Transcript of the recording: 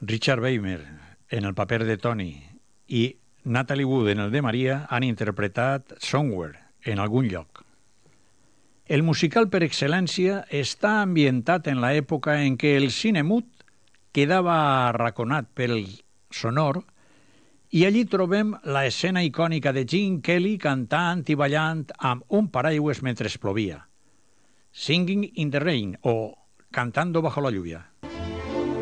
Richard Beymer en el paper de Tony i Natalie Wood en el de Maria han interpretat Somewhere, en algun lloc. El musical per excel·lència està ambientat en l'època en què el cine mut quedava arraconat pel sonor i allí trobem la escena icònica de Gene Kelly cantant i ballant amb un paraigües mentre plovia. Singing in the Rain o Cantando bajo la lluvia.